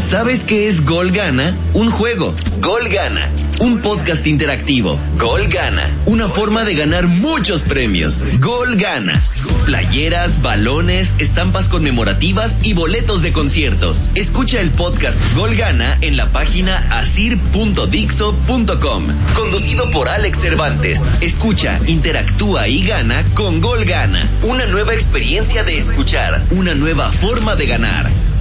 ¿Sabes qué es Gol Gana? Un juego. Gol Gana. Un podcast interactivo. Gol Gana. Una forma de ganar muchos premios. Gol Gana. Playeras, balones, estampas conmemorativas y boletos de conciertos. Escucha el podcast Gol Gana en la página asir.dixo.com. Conducido por Alex Cervantes. Escucha, interactúa y gana con Gol Gana. Una nueva experiencia de escuchar. Una nueva forma de ganar.